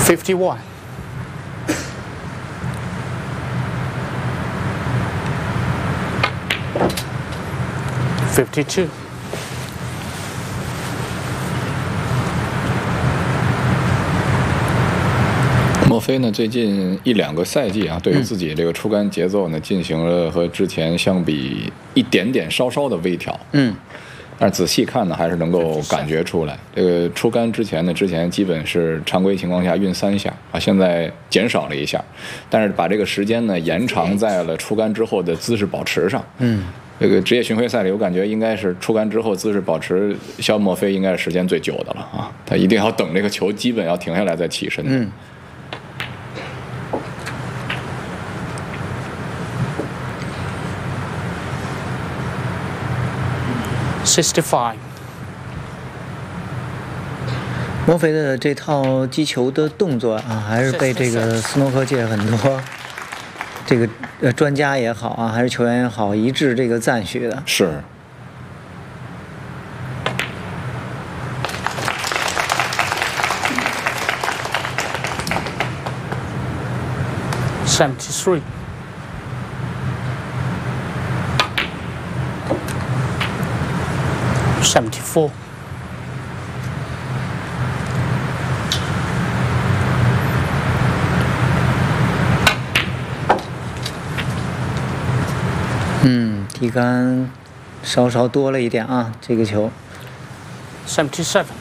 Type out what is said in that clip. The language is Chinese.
51. 52. 莫菲呢，最近1-2个赛季啊，对于自己这个出杆节奏呢，进行了和之前相比一点点稍稍的微调。但是仔细看呢，还是能够感觉出来，这个出杆之前基本是常规情况下运3下啊，现在减少了1下，但是把这个时间呢延长在了出杆之后的姿势保持上。这个职业巡回赛里，我感觉应该是出杆之后姿势保持，肖莫菲应该是时间最久的了啊，他一定要等这个球基本要停下来再起身。 65. 莫菲的这套击球的动作啊，还是被这个斯诺克界很多这个专家也好啊，还是球员也好，一致这个赞许的。 是。 73. 74. 提杆稍稍多了一点啊，这个球。 77.